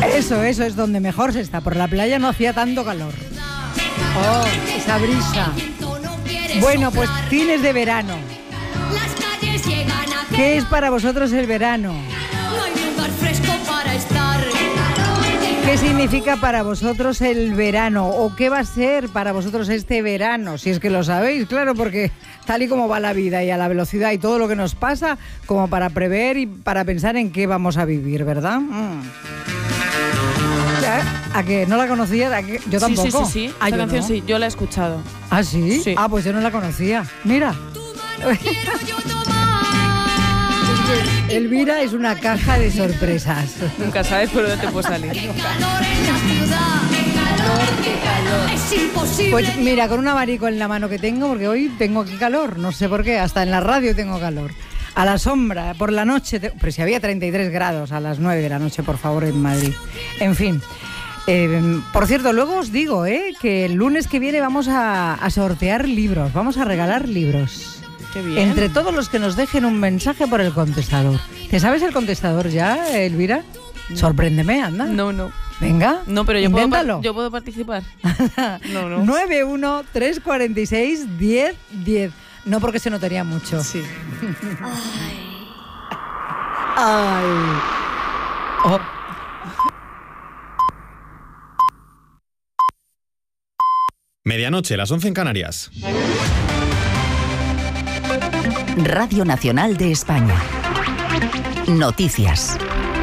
Eso es donde mejor se está. Por la playa no hacía tanto calor. Oh, esa brisa. Bueno, pues fines de verano. ¿Qué es para vosotros el verano? No hay lugar fresco para estar. ¿Qué significa para vosotros el verano? ¿O qué va a ser para vosotros este verano? Si es que lo sabéis, claro, porque tal y como va la vida y a la velocidad y todo lo que nos pasa, como para prever y para pensar en qué vamos a vivir, ¿verdad? ¿A qué? ¿No la conocías? Yo tampoco. Sí. Ah, esa canción no. sí, yo la he escuchado. ¿Ah, sí? Sí. Ah, pues yo no la conocía. Mira. Elvira es una caja de sorpresas. Nunca sabes por dónde te puede salir. Es imposible. Pues mira, con un abanico en la mano que tengo, porque hoy tengo aquí calor, no sé por qué, hasta en la radio tengo calor. A la sombra, por la noche, pero si había 33 grados a las 9 de la noche, por favor, en Madrid. En fin. Por cierto, luego os digo que el lunes que viene vamos a sortear libros, vamos a regalar libros. Qué bien. Entre todos los que nos dejen un mensaje por el contestador. ¿Te sabes el contestador ya, Elvira? Sorpréndeme, anda. No. Venga, No, pero invéntalo. yo puedo participar. No. 91-346-1010. No, porque se notaría mucho. Sí. Ay. Oh. Medianoche, las 11 en Canarias. Radio Nacional de España. Noticias.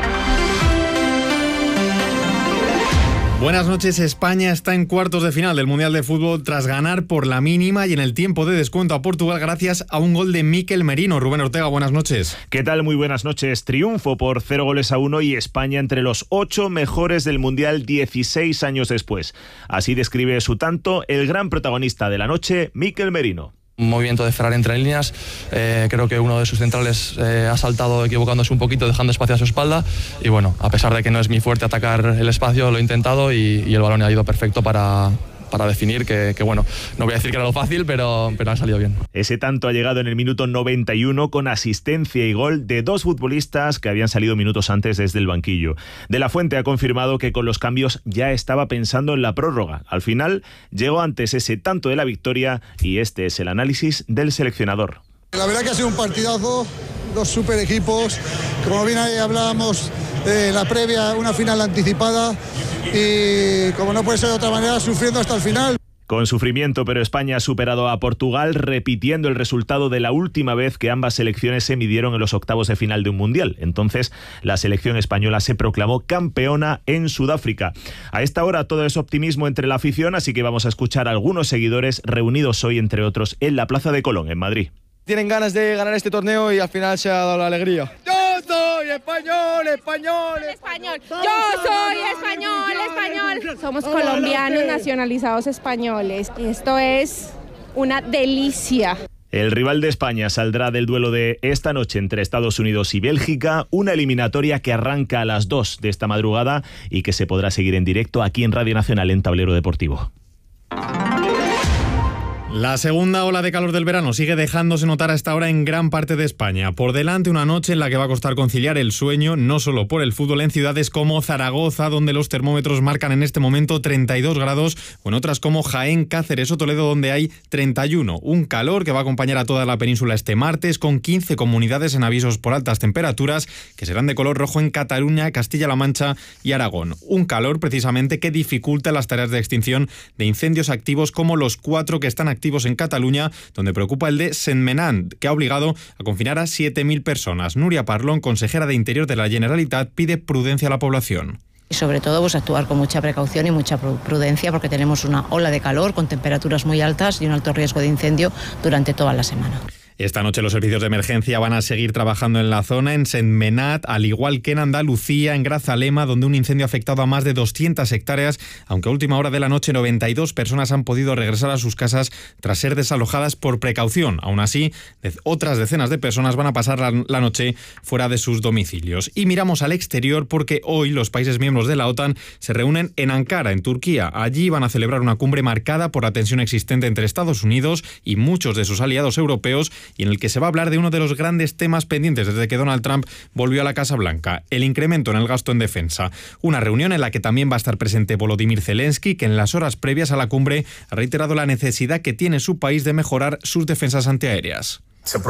Buenas noches. España está en cuartos de final del Mundial de Fútbol tras ganar por la mínima y en el tiempo de descuento a Portugal gracias a un gol de Mikel Merino. Rubén Ortega, buenas noches. ¿Qué tal? Muy buenas noches. Triunfo por 0-1 y España entre los 8 mejores del Mundial 16 años después. Así describe su tanto el gran protagonista de la noche, Mikel Merino. Un movimiento de Ferrari entre líneas, creo que uno de sus centrales ha saltado equivocándose un poquito, dejando espacio a su espalda y bueno, a pesar de que no es mi fuerte atacar el espacio, lo he intentado y el balón ha ido perfecto para definir que bueno, no voy a decir que era lo fácil, pero ha salido bien. Ese tanto ha llegado en el minuto 91 con asistencia y gol de dos futbolistas que habían salido minutos antes desde el banquillo. De la Fuente ha confirmado que con los cambios ya estaba pensando en la prórroga. Al final llegó antes ese tanto de la victoria y este es el análisis del seleccionador. La verdad que ha sido un partidazo, dos super equipos, como bien ahí hablábamos la previa, una final anticipada y como no puede ser de otra manera, sufriendo hasta el final. Con sufrimiento, pero España ha superado a Portugal, repitiendo el resultado de la última vez que ambas selecciones se midieron en los octavos de final de un mundial. Entonces, la selección española se proclamó campeona en Sudáfrica. A esta hora todo es optimismo entre la afición, así que vamos a escuchar a algunos seguidores reunidos hoy, entre otros, en la Plaza de Colón, en Madrid. Tienen ganas de ganar este torneo y al final se ha dado la alegría. Yo soy español. Yo soy español. Somos colombianos nacionalizados españoles. Esto es una delicia. El rival de España saldrá del duelo de esta noche entre Estados Unidos y Bélgica, una eliminatoria que arranca a las 2 de esta madrugada y que se podrá seguir en directo aquí en Radio Nacional en Tablero Deportivo. La segunda ola de calor del verano sigue dejándose notar a esta hora en gran parte de España. Por delante una noche en la que va a costar conciliar el sueño, no solo por el fútbol, en ciudades como Zaragoza, donde los termómetros marcan en este momento 32 grados, o en otras como Jaén, Cáceres o Toledo, donde hay 31. Un calor que va a acompañar a toda la península este martes, con 15 comunidades en avisos por altas temperaturas, que serán de color rojo en Cataluña, Castilla-La Mancha y Aragón. Un calor precisamente que dificulta las tareas de extinción de incendios activos como los 4 que están activos en Cataluña, donde preocupa el de Sentmenat, que ha obligado a confinar a 7.000 personas. Núria Parlon, consejera de Interior de la Generalitat, pide prudencia a la población. Y sobre todo pues actuar con mucha precaución y mucha prudencia porque tenemos una ola de calor con temperaturas muy altas y un alto riesgo de incendio durante toda la semana. Esta noche los servicios de emergencia van a seguir trabajando en la zona, en Sentmenat, al igual que en Andalucía, en Grazalema, donde un incendio ha afectado a más de 200 hectáreas, aunque a última hora de la noche 92 personas han podido regresar a sus casas tras ser desalojadas por precaución. Aún así, otras decenas de personas van a pasar la noche fuera de sus domicilios. Y miramos al exterior porque hoy los países miembros de la OTAN se reúnen en Ankara, en Turquía. Allí van a celebrar una cumbre marcada por la tensión existente entre Estados Unidos y muchos de sus aliados europeos y en el que se va a hablar de uno de los grandes temas pendientes desde que Donald Trump volvió a la Casa Blanca, el incremento en el gasto en defensa. Una reunión en la que también va a estar presente Volodymyr Zelensky, que en las horas previas a la cumbre ha reiterado la necesidad que tiene su país de mejorar sus defensas antiaéreas.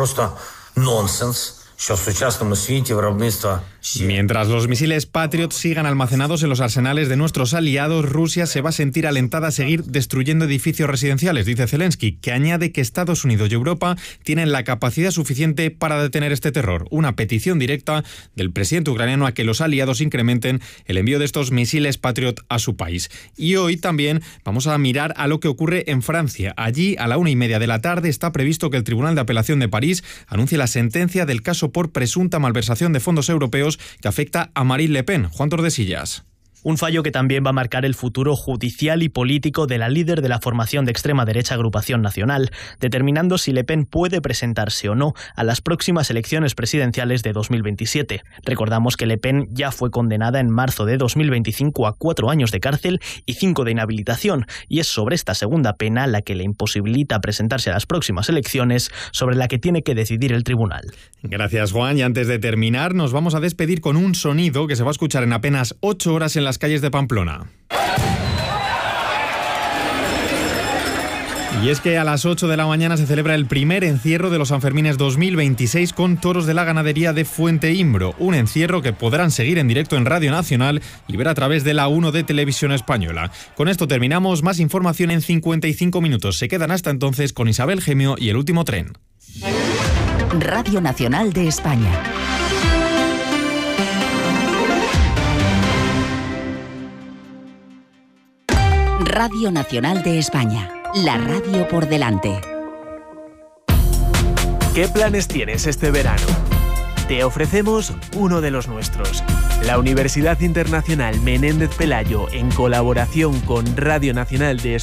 Mientras los misiles Patriot sigan almacenados en los arsenales de nuestros aliados, Rusia se va a sentir alentada a seguir destruyendo edificios residenciales, dice Zelensky, que añade que Estados Unidos y Europa tienen la capacidad suficiente para detener este terror. Una petición directa del presidente ucraniano a que los aliados incrementen el envío de estos misiles Patriot a su país. Y hoy también vamos a mirar a lo que ocurre en Francia. Allí, a la 1:30 de la tarde, está previsto que el Tribunal de Apelación de París anuncie la sentencia del caso por presunta malversación de fondos europeos que afecta a Marine Le Pen. Juan Tordesillas. Un fallo que también va a marcar el futuro judicial y político de la líder de la formación de extrema derecha Agrupación Nacional, determinando si Le Pen puede presentarse o no a las próximas elecciones presidenciales de 2027. Recordamos que Le Pen ya fue condenada en marzo de 2025 a 4 años de cárcel y 5 de inhabilitación, y es sobre esta segunda pena, la que le imposibilita presentarse a las próximas elecciones, sobre la que tiene que decidir el tribunal. Gracias, Juan. Y antes de terminar, nos vamos a despedir con un sonido que se va a escuchar en apenas 8 horas en las calles de Pamplona. Y es que a las 8 de la mañana se celebra el primer encierro de los Sanfermines 2026 con toros de la ganadería de Fuente Imbro. Un encierro que podrán seguir en directo en Radio Nacional y ver a través de la 1 de Televisión Española. Con esto terminamos. Más información en 55 minutos. Se quedan hasta entonces con Isabel Gemio y El Último Tren. Radio Nacional de España. Radio Nacional de España, la radio por delante. ¿Qué planes tienes este verano? Te ofrecemos uno de los nuestros. La Universidad Internacional Menéndez Pelayo, en colaboración con Radio Nacional de España,